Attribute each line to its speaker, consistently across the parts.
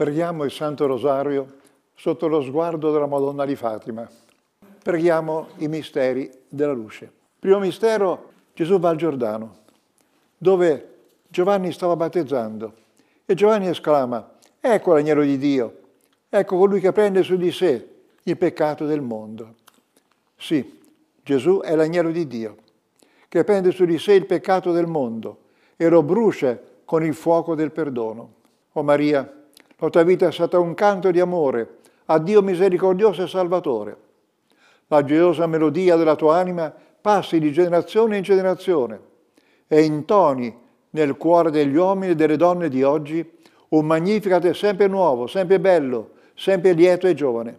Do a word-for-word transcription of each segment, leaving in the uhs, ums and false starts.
Speaker 1: Preghiamo il Santo Rosario sotto lo sguardo della Madonna di Fatima. Preghiamo i misteri della luce. Primo mistero, Gesù va al Giordano, dove Giovanni stava battezzando. E Giovanni esclama: ecco l'agnello di Dio, ecco colui che prende su di sé il peccato del mondo. Sì, Gesù è l'agnello di Dio, che prende su di sé il peccato del mondo e lo brucia con il fuoco del perdono. O Maria, la tua vita è stata un canto di amore a Dio misericordioso e salvatore. La gioiosa melodia della tua anima passi di generazione in generazione e intoni nel cuore degli uomini e delle donne di oggi un Magnificat sempre nuovo, sempre bello, sempre lieto e giovane.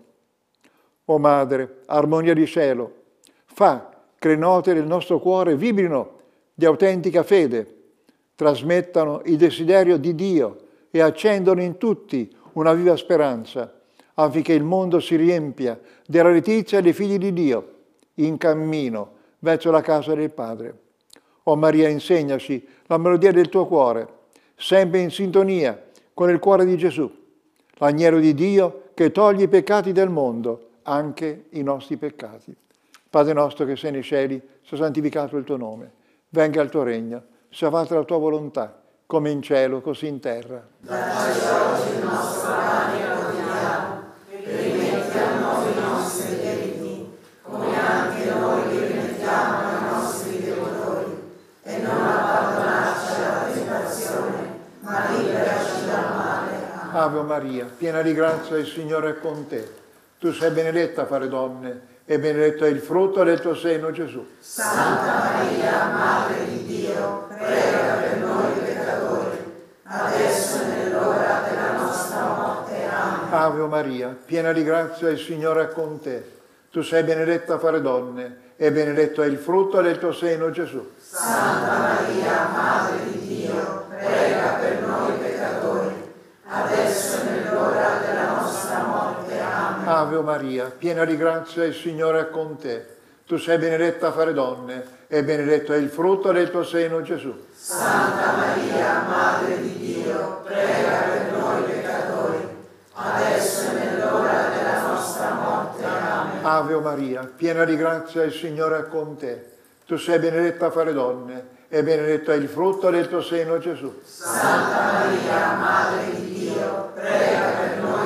Speaker 1: O Madre, armonia di cielo, fa che le note del nostro cuore vibrino di autentica fede, trasmettano il desiderio di Dio e accendono in tutti una viva speranza, affinché il mondo si riempia della letizia dei figli di Dio, in cammino verso la casa del Padre. O Maria, insegnaci la melodia del tuo cuore, sempre in sintonia con il cuore di Gesù, l'agnello di Dio che toglie i peccati del mondo, anche i nostri peccati. Padre nostro che sei nei cieli, sia santificato il tuo nome, venga il tuo regno, sia fatta la tua volontà, come in cielo, così in terra.
Speaker 2: Dacci oggi il nostro pane quotidiano, e rimetti a noi i nostri debiti, come anche noi li rimettiamo ai nostri debitori, e non abbandonarci alla tentazione, ma liberaci dal male.
Speaker 1: Ave Maria, piena di grazia, il Signore è con te. Tu sei benedetta fra le donne, e benedetto è il frutto del tuo seno, Gesù.
Speaker 2: Santa Maria, Madre di Dio, prega per noi peccatori, adesso e nell'ora della nostra morte. Amen.
Speaker 1: Ave Maria, piena di grazia, il Signore è con te. Tu sei benedetta fra le donne, e benedetto è il frutto del tuo seno, Gesù.
Speaker 2: Santa Maria, Madre di Dio, prega per noi peccatori, adesso e nell'ora della nostra morte. Amen.
Speaker 1: Ave Maria, piena di grazia, il Signore è con te. Tu sei benedetta fra le donne, e benedetto è il frutto del tuo seno, Gesù.
Speaker 2: Santa Maria, Madre di Dio, prega per noi peccatori, adesso e nell'ora della nostra morte. Amen.
Speaker 1: Ave Maria, piena di grazia, il Signore è con te. Tu sei benedetta fra le donne, e benedetto è il frutto del tuo seno, Gesù.
Speaker 2: Santa Maria, Madre di Dio,